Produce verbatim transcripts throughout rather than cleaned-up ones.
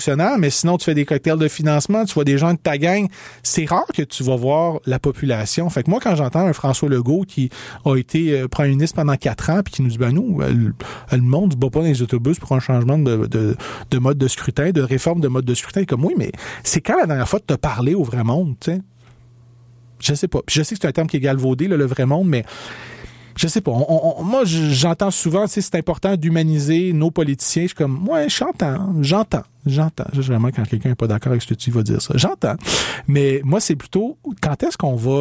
fonctionnaires, mais sinon, tu fais des cocktails de financement, tu vois des gens de ta gang. C'est rare que tu vas voir la population. Fait que moi, quand j'entends un François Legault qui a été euh, premier ministre pendant quatre ans puis qui nous dit, ben nous, le, le monde ne bat pas dans les autobus pour un changement de, de, de mode de scrutin, de réforme de mode de scrutin. Comme oui, mais c'est quand la dernière fois de te parler au vrai monde, tu sais? Je sais pas. Puis je sais que c'est un terme qui est galvaudé, là, le vrai monde, mais je sais pas. On, on, moi, j'entends souvent, tu sais, c'est important d'humaniser nos politiciens. Je suis comme, ouais, j'entends, j'entends, j'entends. Vraiment, quand quelqu'un n'est pas d'accord avec ce que tu vas dire ça, j'entends. Mais moi, c'est plutôt, quand est-ce qu'on va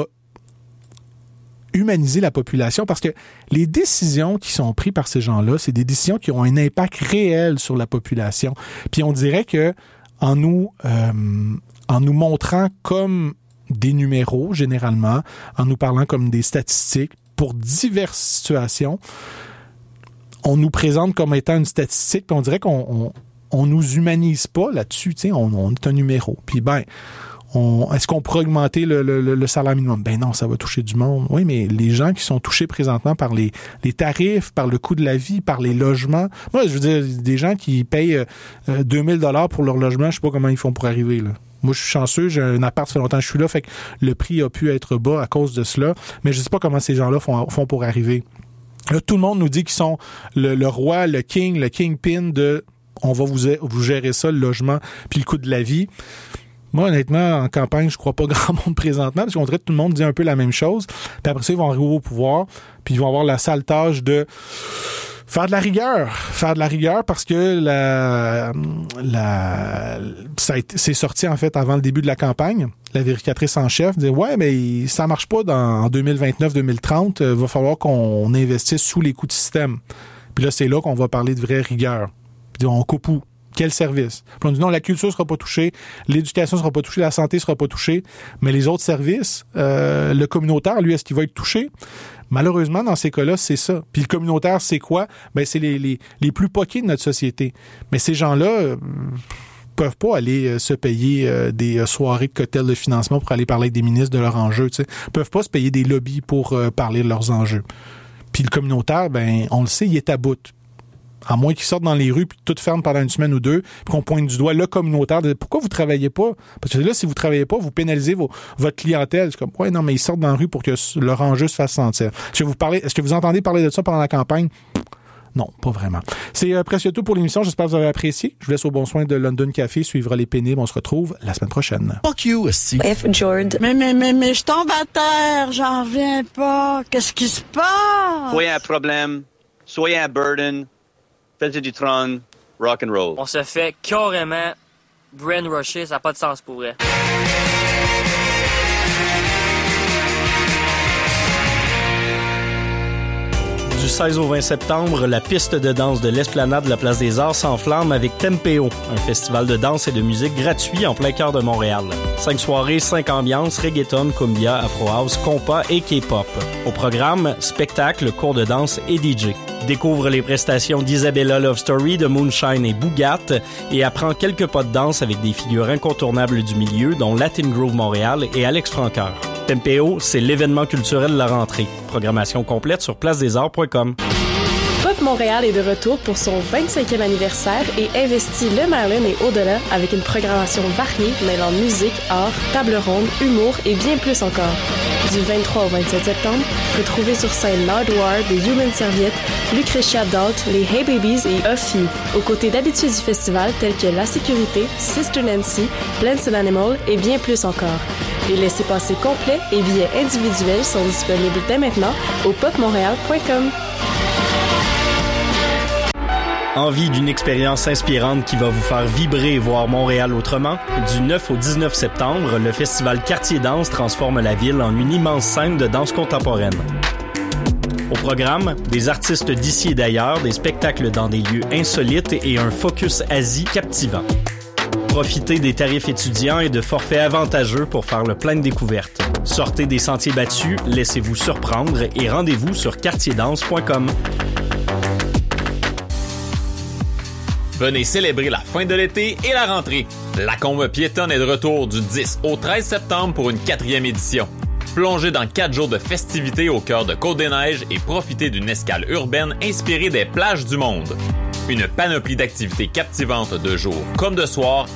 humaniser la population? Parce que les décisions qui sont prises par ces gens-là, c'est des décisions qui ont un impact réel sur la population. Puis on dirait que en nous, euh, en nous montrant comme des numéros, généralement, en nous parlant comme des statistiques, pour diverses situations, on nous présente comme étant une statistique, puis on dirait qu'on on, on nous humanise pas là-dessus, tu sais, on, on est un numéro. Puis ben, on, est-ce qu'on pourrait augmenter le, le, le salaire minimum? Ben non, ça va toucher du monde. Oui, mais les gens qui sont touchés présentement par les, les tarifs, par le coût de la vie, par les logements, moi, je veux dire, des gens qui payent euh, deux mille dollars pour leur logement, je sais pas comment ils font pour arriver, là. Moi, je suis chanceux, j'ai un appart, ça fait longtemps que je suis là, fait que le prix a pu être bas à cause de cela, mais je sais pas comment ces gens-là font, font pour arriver. Là, tout le monde nous dit qu'ils sont le, le roi, le king, le kingpin de on va vous, vous gérer ça, le logement, puis le coût de la vie. Moi, honnêtement, en campagne, je crois pas grand monde présentement, parce qu'on dirait que tout le monde dit un peu la même chose, puis après ça, ils vont arriver au pouvoir, puis ils vont avoir la sale tâche de faire de la rigueur, faire de la rigueur parce que la, la, ça a été, c'est sorti en fait avant le début de la campagne. La vérificatrice en chef dit ouais, mais ça marche pas dans en deux mille vingt-neuf deux mille trente. Il va falloir qu'on investisse sous les coûts de système. Puis là, c'est là qu'on va parler de vraie rigueur. Puis on coupe où? Quel service? Puis on dit non, la culture sera pas touchée, l'éducation sera pas touchée, la santé sera pas touchée, mais les autres services, euh, le communautaire, lui, est-ce qu'il va être touché? Malheureusement, dans ces cas-là, c'est ça. Puis le communautaire, c'est quoi? Ben, c'est les, les, les plus poqués de notre société. Mais ces gens-là euh, peuvent pas aller euh, se payer euh, des euh, soirées de cocktails de financement pour aller parler avec des ministres de leurs enjeux, tu sais. Peuvent pas se payer des lobbies pour euh, parler de leurs enjeux. Puis le communautaire, ben, on le sait, il est à bout. À moins qu'ils sortent dans les rues puis tout ferme pendant une semaine ou deux, puis qu'on pointe du doigt le communautaire. De, pourquoi vous travaillez pas? Parce que là, si vous travaillez pas, vous pénalisez vos, votre clientèle. C'est comme, ouais, non, mais ils sortent dans la rue pour que leur enjeu se fasse sentir. Est-ce que vous parlez, est-ce que vous entendez parler de ça pendant la campagne? Non, pas vraiment. C'est euh, presque tout pour l'émission. J'espère que vous avez apprécié. Je vous laisse au bon soin de London Café. Suivra les pénibles. On se retrouve la semaine prochaine. Fuck you, aussi. F. Jordan. Mais, mais, mais, mais, je tombe à terre. J'en reviens pas. Qu'est-ce qui se passe? Soyez un problème. Soyez un burden. Faites du trône, rock and roll. On se fait carrément brainwasher, ça n'a pas de sens pour vrai. Du seize au vingt septembre, la piste de danse de l'Esplanade de la Place des Arts s'enflamme avec Tempéo, un festival de danse et de musique gratuit en plein cœur de Montréal. Cinq soirées, cinq ambiances, reggaeton, cumbia, afro house, compas et K-pop. Au programme, spectacle, cours de danse et D J. Découvre les prestations d'Isabella Love Story, de Moonshine et Bougat et apprend quelques pas de danse avec des figures incontournables du milieu, dont Latin Groove Montréal et Alex Francoeur. Tempéo, c'est l'événement culturel de la rentrée. Programmation complète sur place des arts point com. Pop Montréal est de retour pour son vingt-cinquième anniversaire et investit le Merlin et au-delà avec une programmation variée mêlant musique, art, table ronde, humour et bien plus encore. Du vingt-trois au vingt-sept septembre, retrouvez sur scène Nardwar, des Human Serviette, Lucretia Dalt, les Hey Babies et Huffy, aux côtés d'habitués du festival tels que La Sécurité, Sister Nancy, Plants and Animal et bien plus encore. Les laissez-passer complets et billets individuels sont disponibles dès maintenant au pop montréal point com. Envie d'une expérience inspirante qui va vous faire vibrer et voir Montréal autrement? Du neuf au dix-neuf septembre, le festival Quartier Danse transforme la ville en une immense scène de danse contemporaine. Au programme, des artistes d'ici et d'ailleurs, des spectacles dans des lieux insolites et un focus Asie captivant. Profitez des tarifs étudiants et de forfaits avantageux pour faire le plein de découvertes. Sortez des sentiers battus, laissez-vous surprendre et rendez-vous sur quartier danse point com. Venez célébrer la fin de l'été et la rentrée. La Combe piétonne est de retour du dix au treize septembre pour une quatrième édition. Plongez dans quatre jours de festivités au cœur de Côte-des-Neiges et profitez d'une escale urbaine inspirée des plages du monde. Une panoplie d'activités captivantes de jour comme de soir